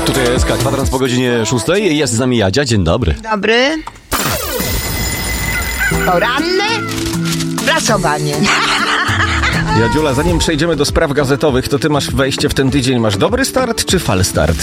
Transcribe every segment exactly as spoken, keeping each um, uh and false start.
Tutaj jest kwadrans po godzinie szóstej. Jest z nami Jadzia. Dzień dobry. Dobry. Poranne prasowanie. Jadziula, zanim przejdziemy do spraw gazetowych, to ty masz wejście w ten tydzień. Masz dobry start czy fal start?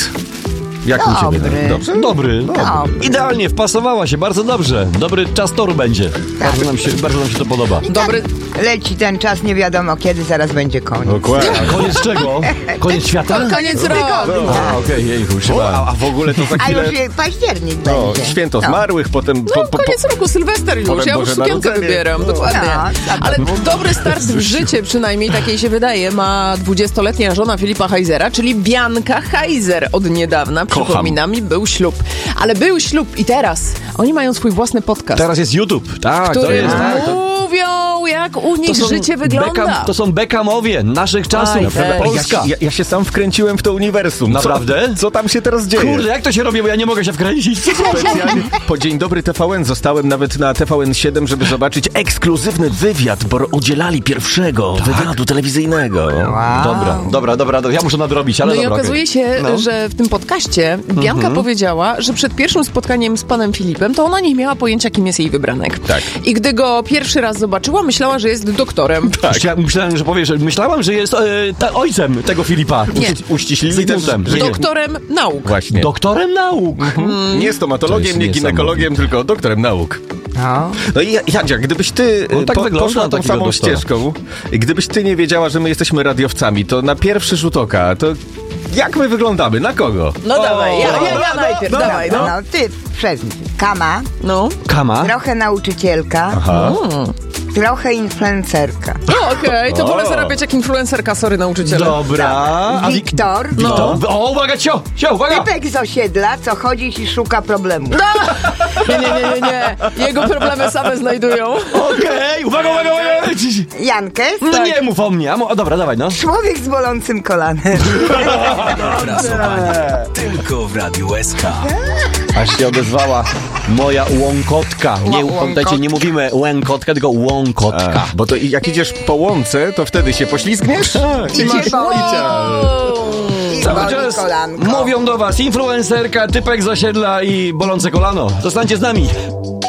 Jak u ciebie? Dobry. Dobrze? Dobry. Dobry. Idealnie, wpasowała się, bardzo dobrze. Dobry czas toru będzie. Bardzo nam się, bardzo nam się to podoba. Dobry. Leci ten czas, nie wiadomo kiedy, zaraz będzie koniec. Dokładnie. Koniec czego? Koniec świata? Koniec roku. A, okej, okay, jejku, O, trzeba. a, a w ogóle to za A chwilę... już je- październik No, będzie. święto No. zmarłych, potem... No, koniec roku, Sylwester już, Potem ja już Boże sukienkę Narodzenie. wybieram, dokładnie. No, Ale dobry start w życie, przynajmniej takiej się wydaje, ma dwudziestoletnia żona Filipa Heisera, czyli Bianka Heiser od niedawna. Kocham. Przypominam, i był ślub. Ale był ślub i teraz oni mają swój własny podcast, Teraz jest YouTube. Tak, to który jest. Tak, to... mówią, jak u nich To są życie wygląda. Beckham, to są Beckhamowie naszych czasów. Aj, Naprawdę, też. Polska. Ja, ja, ja się sam wkręciłem w to uniwersum. Naprawdę? Co, co tam się teraz dzieje? Kurde, jak to się robi, bo ja nie mogę się wkręcić. Specjalnie po Dzień Dobry T V N zostałem nawet na T V N siedem, żeby zobaczyć ekskluzywny wywiad, bo udzielali pierwszego wywiadu telewizyjnego. Dobra, dobra, dobra, dobra, ja muszę nadrobić, ale No i dobra. okazuje okej. się, No. że w tym podcaście Bianka Mhm. powiedziała, że przed pierwszym spotkaniem z panem Filipem to ona nie miała pojęcia, kim jest jej wybranek. Tak. I gdy go pierwszy raz zobaczyła, myślała, że jest doktorem. Tak. Ja myślałem, że powiesz, myślałem, że jest e, ta, ojcem tego Filipa. Nie. Uściślili też, Zygmuntem. że nie, Doktorem nauk. właśnie. Doktorem nauk. Nie stomatologiem, To nie jest ginekologiem, tylko doktorem nauk. No. No i Jadzia, gdybyś ty No e, tak wygląda poszła tą takiego samą doktora. ścieżką, gdybyś ty nie wiedziała, że my jesteśmy radiowcami, to na pierwszy rzut oka, to jak my wyglądamy? Na kogo? No dawaj, ja, ja, ja najpierw, no, dawaj, no. No, ty przez mnie. Kama, No, Kama. trochę nauczycielka, Aha. trochę influencerka. no okej, to O. wolę zarabiać jak influencerka, sorry nauczyciele. Dobra. A Wik- Wiktor, No. O, uwaga, cio, cio, uwaga. typek z osiedla, co chodzi i szuka problemu. Nie, nie, nie, nie, nie. Jego problemy same znajdują. Okej, uwaga, uwaga, uwaga. Jankę, No nie mów o mnie. A mo- o, dobra, dawaj, no. człowiek z bolącym kolanem. Prasowanie tylko w Radiu S K. Aż się odezwała moja łąkotka. Nie, Ła- pamiętajcie, nie mówimy łękotka, tylko łąkotka. Bo to jak idziesz po łące, to wtedy się poślizgniesz i masz Idzie po- picia. I Cały boli czas kolanko. mówią do was influencerka, typek z osiedla i bolące kolano. Zostańcie z nami.